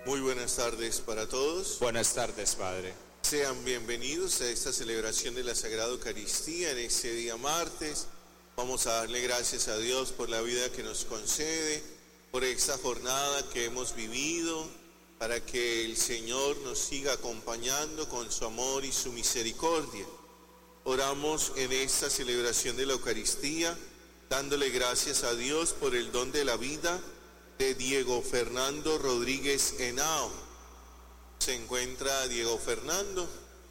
Muy buenas tardes para todos. Buenas tardes, Padre. Sean bienvenidos a esta celebración de la Sagrada Eucaristía en este día martes. Vamos a darle gracias a Dios por la vida que nos concede, por esta jornada que hemos vivido, para que el Señor nos siga acompañando con su amor y su misericordia. Oramos en esta celebración de la Eucaristía, dándole gracias a Dios por el don de la vida de Diego Fernando Rodríguez Henao. Se encuentra Diego Fernando,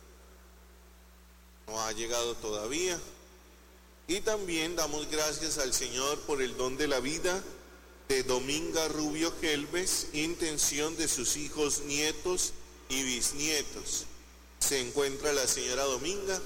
no ha llegado todavía. Y también damos gracias al Señor por el don de la vida de Dominga Rubio Gelbes, intención de sus hijos, nietos y bisnietos. Se encuentra la señora Dominga.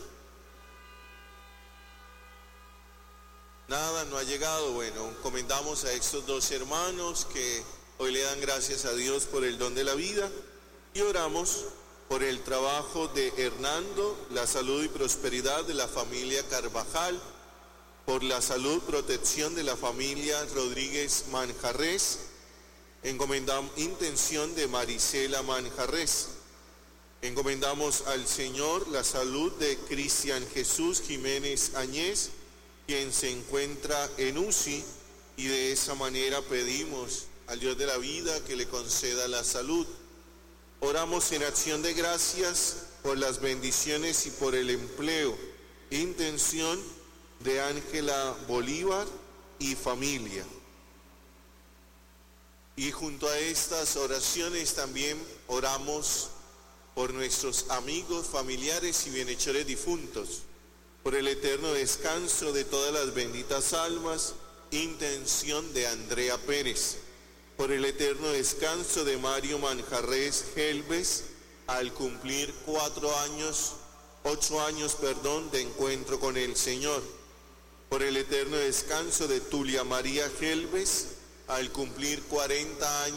Nada, no ha llegado. Bueno, encomendamos a estos dos hermanos que hoy le dan gracias a Dios por el don de la vida y oramos por el trabajo de Hernando, la salud y prosperidad de la familia Carvajal, por la salud, protección de la familia Rodríguez Manjarres. Encomendamos intención de Marisela Manjarres. Encomendamos al Señor la salud de Cristian Jesús Jiménez Añez, quien se encuentra en UCI, y de esa manera pedimos al Dios de la vida que le conceda la salud. Oramos en acción de gracias por las bendiciones y por el empleo. Intención de Ángela Bolívar y familia. Y junto a estas oraciones también oramos por nuestros amigos, familiares y bienhechores difuntos, por el eterno descanso de todas las benditas almas. Intención de Andrea Pérez, por el eterno descanso de Mario Manjarres Gelbes, al cumplir 8 años de encuentro con el Señor, por el eterno descanso de Tulia María Gelbes, al cumplir 40 años